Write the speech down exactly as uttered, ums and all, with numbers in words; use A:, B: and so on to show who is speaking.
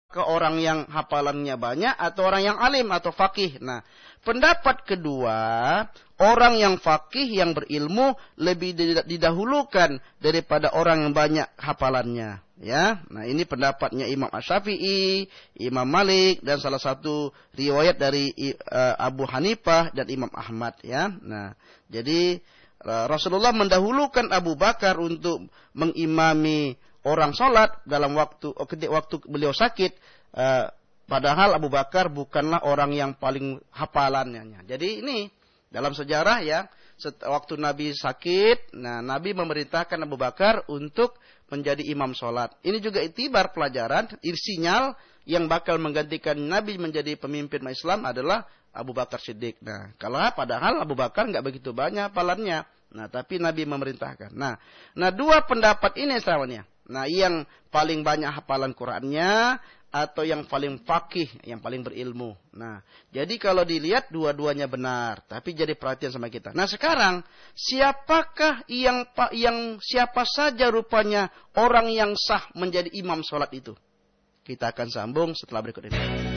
A: ke orang yang hafalannya banyak atau orang yang alim atau faqih. Nah, pendapat kedua, orang yang faqih yang berilmu lebih didahulukan daripada orang yang banyak hafalannya, ya. Nah, ini pendapatnya Imam Asy-Syafi'i, Imam Malik dan salah satu riwayat dari uh, Abu Hanifah dan Imam Ahmad, ya. Nah, jadi uh, Rasulullah mendahulukan Abu Bakar untuk mengimami orang sholat dalam waktu ketika waktu beliau sakit, uh, padahal Abu Bakar bukanlah orang yang paling hafalannya. Jadi ini dalam sejarah ya, waktu Nabi sakit, nah Nabi memerintahkan Abu Bakar untuk menjadi imam sholat. Ini juga itibar pelajaran, sinyal yang bakal menggantikan Nabi menjadi pemimpin Islam adalah Abu Bakar Siddiq. Nah, kalau padahal Abu Bakar nggak begitu banyak hafalannya. Nah, tapi Nabi memerintahkan. Nah, nah dua pendapat ini sebenarnya. Nah, yang paling banyak hafalan Qur'annya atau yang paling faqih, yang paling berilmu. Nah, jadi kalau dilihat dua-duanya benar, tapi jadi perhatian sama kita. Nah, sekarang siapakah yang yang siapa saja rupanya orang yang sah menjadi imam sholat itu? Kita akan sambung setelah berikut ini.